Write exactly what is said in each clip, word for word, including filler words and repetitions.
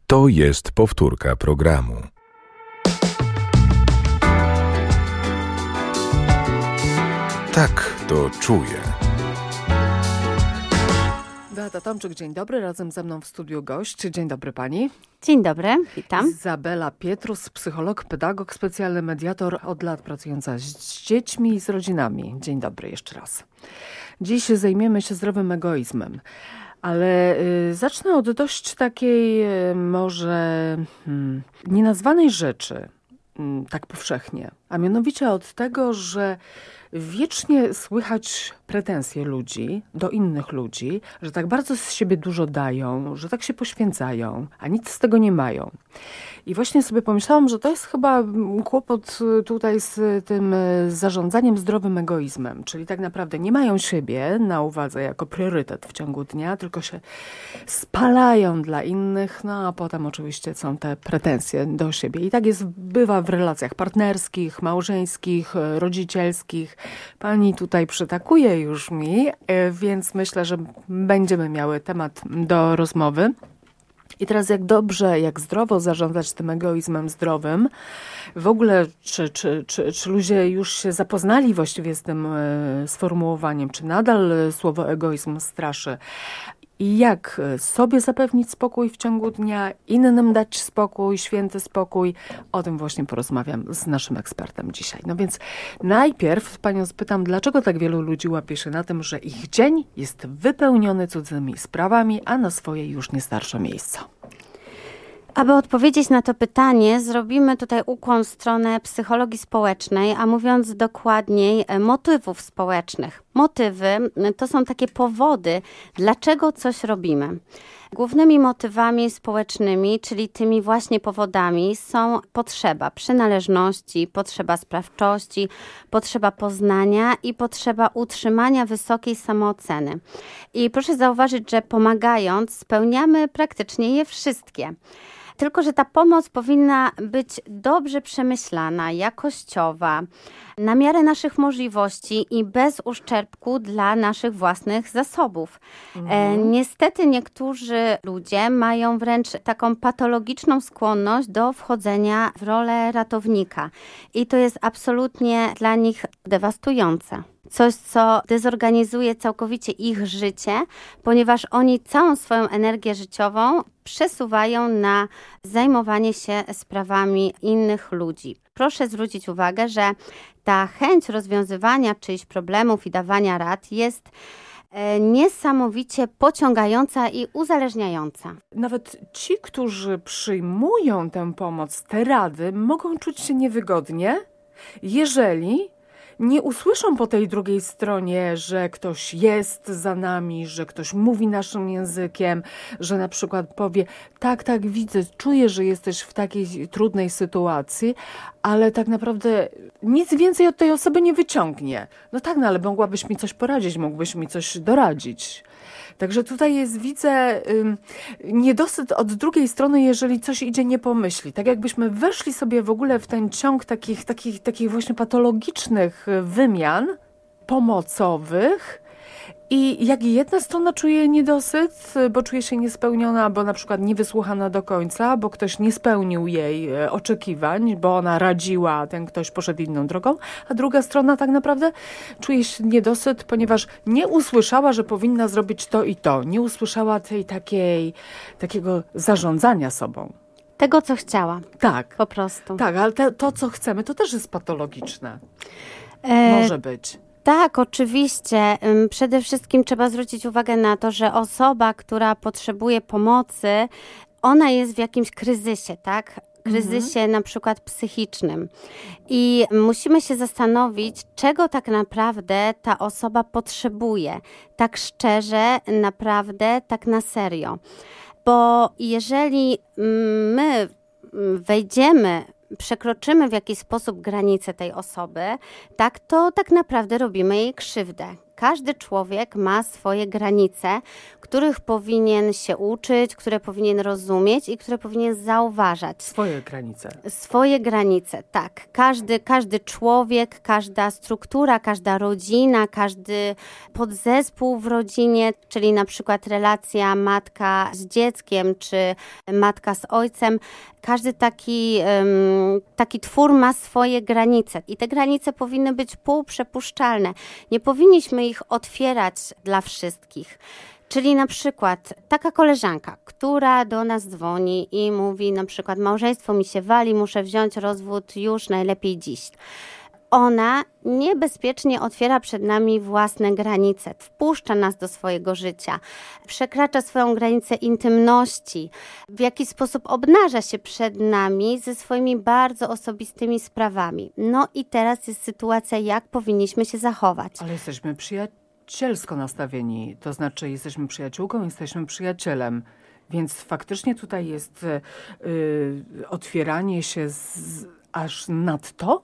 To jest powtórka programu. Tak to czuję. Beata Tomczyk, dzień dobry. Razem ze mną w studiu gość. Dzień dobry pani. Dzień dobry, witam. Izabela Pietrus, psycholog, pedagog, specjalny mediator, od lat pracująca z dziećmi i z rodzinami. Dzień dobry jeszcze raz. Dziś zajmiemy się zdrowym egoizmem. Ale y, zacznę od dość takiej y, może hmm, nienazwanej rzeczy, y, tak powszechnie. A mianowicie od tego, że wiecznie słychać pretensje ludzi do innych ludzi, że tak bardzo z siebie dużo dają, że tak się poświęcają, a nic z tego nie mają. I właśnie sobie pomyślałam, że to jest chyba kłopot tutaj z tym zarządzaniem zdrowym egoizmem, czyli tak naprawdę nie mają siebie na uwadze jako priorytet w ciągu dnia, tylko się spalają dla innych, no a potem oczywiście są te pretensje do siebie. I tak jest, bywa w relacjach partnerskich, małżeńskich, rodzicielskich. Pani tutaj przytakuje już mi, więc myślę, że będziemy miały temat do rozmowy. I teraz jak dobrze, jak zdrowo zarządzać tym egoizmem zdrowym? W ogóle czy, czy, czy, czy ludzie już się zapoznali właściwie z tym sformułowaniem? Czy nadal słowo egoizm straszy? I jak sobie zapewnić spokój w ciągu dnia, innym dać spokój, święty spokój? O tym właśnie porozmawiam z naszym ekspertem dzisiaj. No więc najpierw panią spytam, dlaczego tak wielu ludzi łapie się na tym, że ich dzień jest wypełniony cudzymi sprawami, a na swoje już nie starcza miejsca? Aby odpowiedzieć na to pytanie, zrobimy tutaj ukłon w stronę psychologii społecznej, a mówiąc dokładniej, motywów społecznych. Motywy to są takie powody, dlaczego coś robimy. Głównymi motywami społecznymi, czyli tymi właśnie powodami, są potrzeba przynależności, potrzeba sprawczości, potrzeba poznania i potrzeba utrzymania wysokiej samooceny. I proszę zauważyć, że pomagając spełniamy praktycznie je wszystkie. Tylko że ta pomoc powinna być dobrze przemyślana, jakościowa, na miarę naszych możliwości i bez uszczerbku dla naszych własnych zasobów. Mhm. E, niestety niektórzy ludzie mają wręcz taką patologiczną skłonność do wchodzenia w rolę ratownika. I to jest absolutnie dla nich dewastujące. Coś, co dezorganizuje całkowicie ich życie, ponieważ oni całą swoją energię życiową przesuwają na zajmowanie się sprawami innych ludzi. Proszę zwrócić uwagę, że ta chęć rozwiązywania czyichś problemów i dawania rad jest niesamowicie pociągająca i uzależniająca. Nawet ci, którzy przyjmują tę pomoc, te rady, mogą czuć się niewygodnie, jeżeli nie usłyszą po tej drugiej stronie, że ktoś jest za nami, że ktoś mówi naszym językiem, że na przykład powie, tak, tak, widzę, czuję, że jesteś w takiej trudnej sytuacji, ale tak naprawdę nic więcej od tej osoby nie wyciągnie. No tak, no ale mogłabyś mi coś poradzić, mógłbyś mi coś doradzić. Także tutaj jest, widzę, ym, niedosyt od drugiej strony, jeżeli coś idzie nie pomyśli. Tak jakbyśmy weszli sobie w ogóle w ten ciąg takich, takich, takich właśnie patologicznych wymian pomocowych i jak jedna strona czuje niedosyt, bo czuje się niespełniona, bo na przykład nie wysłuchana do końca, bo ktoś nie spełnił jej oczekiwań, bo ona radziła, a ten ktoś poszedł inną drogą, a druga strona tak naprawdę czuje się niedosyt, ponieważ nie usłyszała, że powinna zrobić to i to. Nie usłyszała tej takiej, takiego zarządzania sobą. Tego, co chciała. Tak. Po prostu. Tak, ale te, to, co chcemy, to też jest patologiczne. E... Może być. Tak, oczywiście. Przede wszystkim trzeba zwrócić uwagę na to, że osoba, która potrzebuje pomocy, ona jest w jakimś kryzysie, tak? Kryzysie mhm. na przykład psychicznym. I musimy się zastanowić, czego tak naprawdę ta osoba potrzebuje. Tak szczerze, naprawdę, tak na serio. Bo jeżeli my wejdziemy, przekroczymy w jakiś sposób granice tej osoby, tak, to tak naprawdę robimy jej krzywdę. Każdy człowiek ma swoje granice, których powinien się uczyć, które powinien rozumieć i które powinien zauważać. Swoje granice. Swoje granice, tak. Każdy, każdy człowiek, każda struktura, każda rodzina, każdy podzespół w rodzinie, czyli na przykład relacja matka z dzieckiem, czy matka z ojcem, każdy taki, um, taki twór ma swoje granice i te granice powinny być półprzepuszczalne. Nie powinniśmy ich otwierać dla wszystkich. Czyli na przykład taka koleżanka, która do nas dzwoni i mówi na przykład małżeństwo mi się wali, muszę wziąć rozwód już, najlepiej dziś. Ona niebezpiecznie otwiera przed nami własne granice, wpuszcza nas do swojego życia, przekracza swoją granicę intymności, w jakiś sposób obnaża się przed nami ze swoimi bardzo osobistymi sprawami. No i teraz jest sytuacja, jak powinniśmy się zachować. Ale jesteśmy przyjacielsko nastawieni, to znaczy jesteśmy przyjaciółką, jesteśmy przyjacielem. Więc faktycznie tutaj jest yy, otwieranie się z, aż nadto?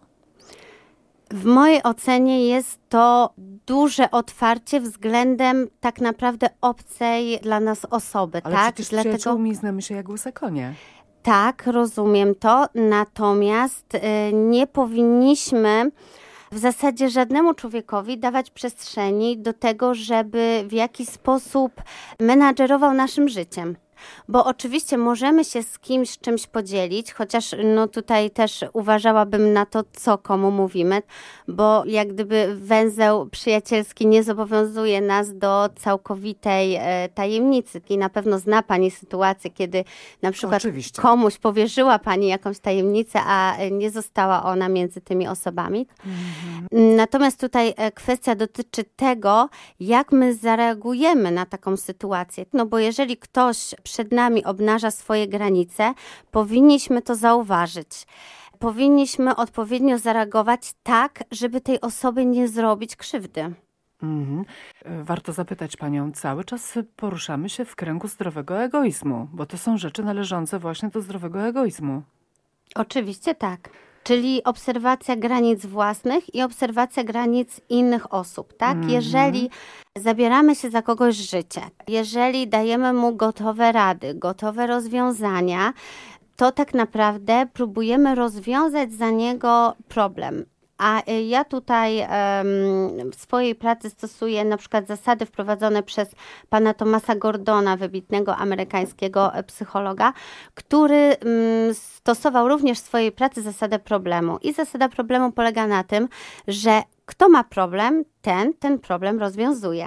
W mojej ocenie jest to duże otwarcie względem tak naprawdę obcej dla nas osoby. Ale tak? przecież Dlatego... przyjaciółmi znamy się jak łyse konie. Tak, rozumiem to, natomiast y, nie powinniśmy w zasadzie żadnemu człowiekowi dawać przestrzeni do tego, żeby w jakiś sposób menadżerował naszym życiem. Bo oczywiście możemy się z kimś czymś podzielić, chociaż no tutaj też uważałabym na to, co komu mówimy, bo jak gdyby węzeł przyjacielski nie zobowiązuje nas do całkowitej e, tajemnicy. I na pewno zna Pani sytuację, kiedy na przykład Oczywiście. komuś powierzyła Pani jakąś tajemnicę, a nie została ona między tymi osobami. Mhm. Natomiast tutaj kwestia dotyczy tego, jak my zareagujemy na taką sytuację. No bo jeżeli ktoś przed nami obnaża swoje granice, powinniśmy to zauważyć. Powinniśmy odpowiednio zareagować tak, żeby tej osobie nie zrobić krzywdy. Mhm. Warto zapytać Panią, cały czas poruszamy się w kręgu zdrowego egoizmu, bo to są rzeczy należące właśnie do zdrowego egoizmu. Oczywiście tak. Czyli obserwacja granic własnych i obserwacja granic innych osób, tak? Mm-hmm. Jeżeli zabieramy się za kogoś życie, jeżeli dajemy mu gotowe rady, gotowe rozwiązania, to tak naprawdę próbujemy rozwiązać za niego problem. A ja tutaj um, w swojej pracy stosuję na przykład zasady wprowadzone przez pana Thomasa Gordona, wybitnego amerykańskiego psychologa, który um, stosował również w swojej pracy zasadę problemu. I zasada problemu polega na tym, że kto ma problem, ten ten problem rozwiązuje.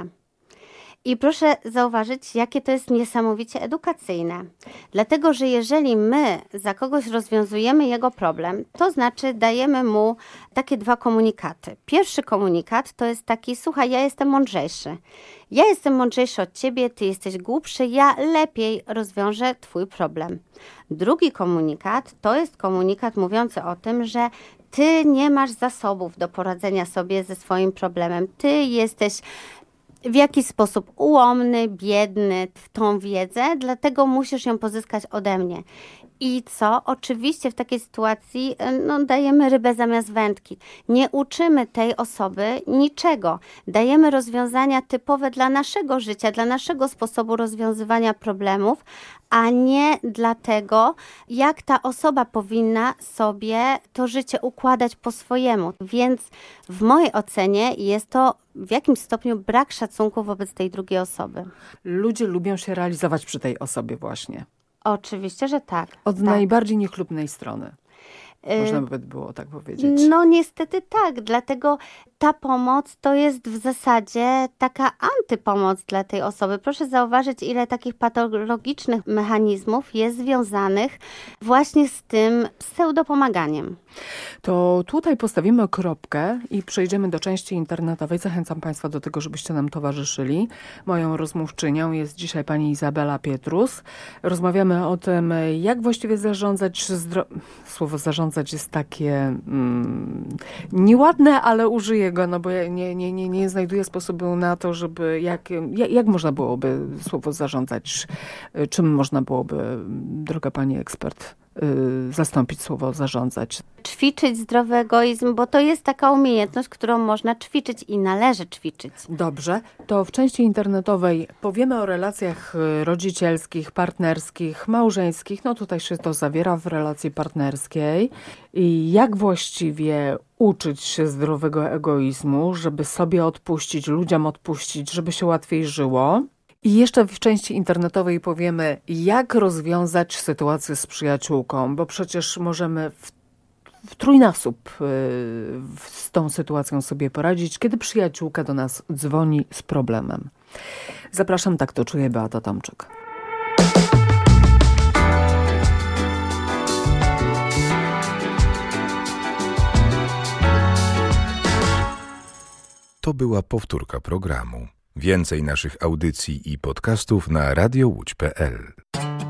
I proszę zauważyć, jakie to jest niesamowicie edukacyjne. Dlatego, że jeżeli my za kogoś rozwiązujemy jego problem, to znaczy dajemy mu takie dwa komunikaty. Pierwszy komunikat to jest taki, słuchaj, ja jestem mądrzejszy. Ja jestem mądrzejszy od ciebie, ty jesteś głupszy, ja lepiej rozwiążę twój problem. Drugi komunikat to jest komunikat mówiący o tym, że ty nie masz zasobów do poradzenia sobie ze swoim problemem. Ty jesteś w jakiś sposób ułomny, biedny w tą wiedzę, dlatego musisz ją pozyskać ode mnie. I co? Oczywiście w takiej sytuacji no, dajemy rybę zamiast wędki. Nie uczymy tej osoby niczego. Dajemy rozwiązania typowe dla naszego życia, dla naszego sposobu rozwiązywania problemów, a nie dlatego, jak ta osoba powinna sobie to życie układać po swojemu. Więc w mojej ocenie jest to w jakimś stopniu brak szacunku wobec tej drugiej osoby. Ludzie lubią się realizować przy tej osobie właśnie. Oczywiście, że tak. Od tak. najbardziej niechlubnej strony. Można by było tak powiedzieć. No niestety tak, dlatego ta pomoc to jest w zasadzie taka antypomoc dla tej osoby. Proszę zauważyć, ile takich patologicznych mechanizmów jest związanych właśnie z tym pseudopomaganiem. To tutaj postawimy kropkę i przejdziemy do części internetowej. Zachęcam Państwa do tego, żebyście nam towarzyszyli. Moją rozmówczynią jest dzisiaj pani Izabela Pietrus. Rozmawiamy o tym, jak właściwie zarządzać zdro... Słowo zarządzać jest takie mm, nieładne, ale użyję go, no bo ja nie, nie, nie, nie znajduję sposobu na to, żeby jak, jak, jak można byłoby słowo zarządzać, czym można byłoby, droga pani ekspert, y, zastąpić słowo zarządzać. Ćwiczyć zdrowy egoizm, bo to jest taka umiejętność, którą można ćwiczyć i należy ćwiczyć. Dobrze, to w części internetowej powiemy o relacjach rodzicielskich, partnerskich, małżeńskich. No tutaj się to zawiera w relacji partnerskiej. I jak właściwie uczyć się zdrowego egoizmu, żeby sobie odpuścić, ludziom odpuścić, żeby się łatwiej żyło. I jeszcze w części internetowej powiemy, jak rozwiązać sytuację z przyjaciółką, bo przecież możemy w, w trójnasób yy, z tą sytuacją sobie poradzić, kiedy przyjaciółka do nas dzwoni z problemem. Zapraszam, tak to czuje Beata Tomczyk. To była powtórka programu. Więcej naszych audycji i podcastów na radio łódź kropka pe el.